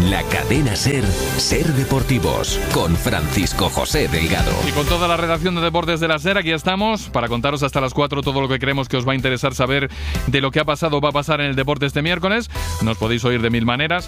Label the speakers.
Speaker 1: En la cadena SER, Ser Deportivos, con Francisco José Delgado.
Speaker 2: Y con toda la redacción de Deportes de la SER, aquí estamos para contaros hasta las 4 todo lo que creemos que os va a interesar saber de lo que ha pasado o va a pasar en el deporte este miércoles. Nos podéis oír de mil maneras.